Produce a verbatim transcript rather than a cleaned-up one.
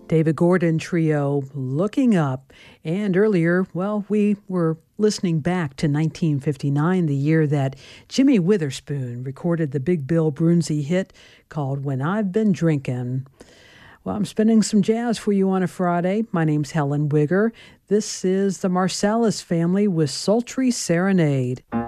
David Gordon Trio, Looking Up. And earlier, well, we were listening back to nineteen fifty-nine, the year that Jimmy Witherspoon recorded the Big Bill Broonzy hit called When I've Been Drinkin'. Well, I'm spinning some jazz for you on a Friday. My name's Helen Wigger. This is the Marsalis family with Sultry Serenade.